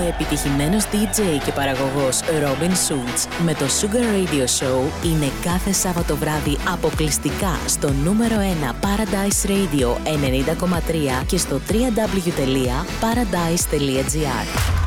επιτυχημένος DJ και παραγωγός Robin Schulz με το Sugar Radio Show είναι κάθε Σάββατο βράδυ αποκλειστικά στο νούμερο 1 Paradise Radio 90,3 και στο www.paradise.gr.